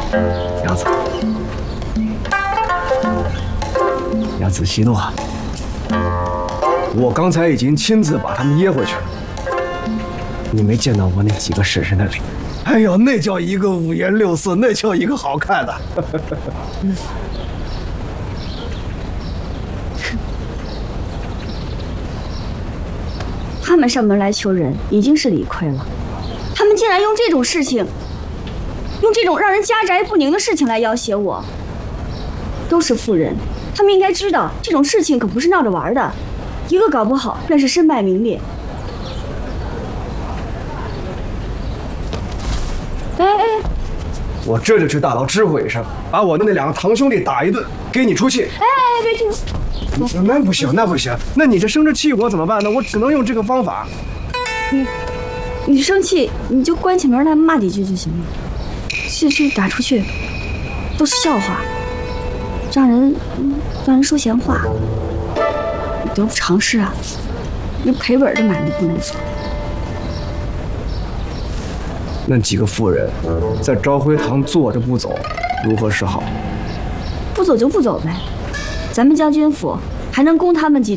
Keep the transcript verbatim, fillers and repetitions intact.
娘子，娘子息怒，我刚才已经亲自把他们噎回去了。你没见到我那几个婶婶的脸？哎呦，那叫一个五颜六色，那叫一个好看的。 他们上门来求人，已经是理亏了。他们竟然用这种事情，用这种让人家宅不宁的事情来要挟我。都是妇人，他们应该知道这种事情可不是闹着玩的，一个搞不好便是身败名裂。哎哎， 我这就去大牢知会一声，把我的那两个堂兄弟打一顿，给你出气。 哎哎，别去！ 那不行，那不行，那你这生着气我怎么办呢？我只能用这个方法。 你，你生气你就关起门来骂几句就行了，去去打出去，都是笑话，让人让人说闲话，得不偿失啊！你赔本的买卖不能做。 那几个妇人在昭辉堂坐着不走，如何是好？ 不走就不走呗，咱们将军府还能供他们几